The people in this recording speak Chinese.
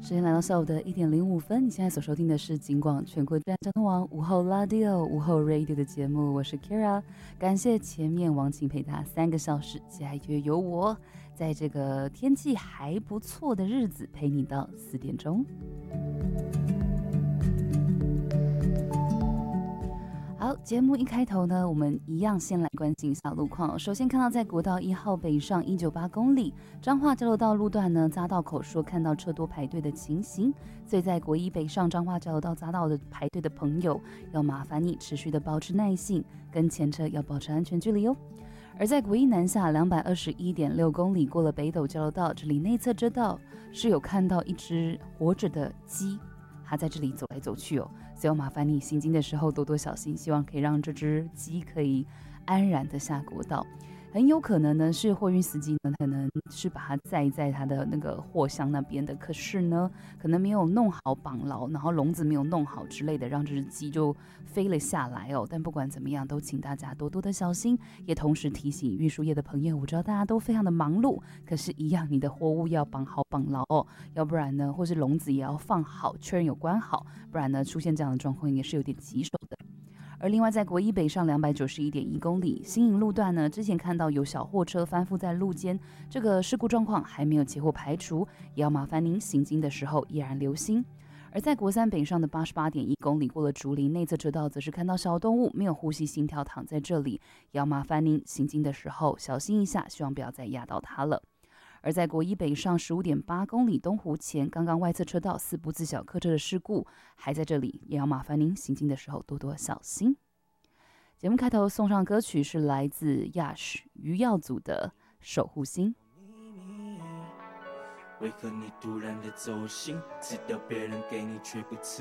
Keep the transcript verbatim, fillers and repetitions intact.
时间来到下午的一点零五分，你现在所收听的是警广全国治安交通网午后 Radio 午后 Radio 的节目，我是 Kira， 感谢前面王晴陪他三个小时，接下来就由我在这个天气还不错的日子陪你到四点钟。好，节目一开头呢，我们一样先来关心一下路况。首先看到在国道一号北上一九八公里彰化交流道路段呢，匝道口说看到车多排队的情形，所以在国一北上彰化交流道匝道的排队的朋友，要麻烦你持续的保持耐性，跟前车要保持安全距离哦。而在国一南下两百二十一点六公里过了北斗交流道，这里内侧车道是有看到一只活着的鸡。它在这里走来走去哦，所以要麻烦你行经的时候多多小心，希望可以让这只鸡可以安然的下国道。很有可能呢是货运司机呢，可能是把它载在他的那个货箱那边的，可是呢可能没有弄好绑牢，然后笼子没有弄好之类的，让这只鸡就飞了下来哦。但不管怎么样，都请大家多多的小心，也同时提醒运输业的朋友，我知道大家都非常的忙碌，可是一样你的货物要绑好绑牢哦，要不然呢，或是笼子也要放好，确认有关好，不然呢出现这样的状况也是有点棘手的。而另外在国一北上两百九十一点一公里新营路段呢，之前看到有小货车翻覆在路肩，这个事故状况还没有结果排除，也要麻烦您行经的时候依然留心。而在国三北上的八十八点一公里过了竹林内侧车道，则是看到小动物没有呼吸心跳躺在这里，也要麻烦您行经的时候小心一下，希望不要再压到它了。而在国一北上十五点八公里东湖前，刚刚外侧车道四部自小客车的事故还在这里，也要麻烦您行经的时候多多小心。节目开头送上歌曲是来自 Yash 余耀祖的守护星。 为何你突然的走心，知道别人给你却不吃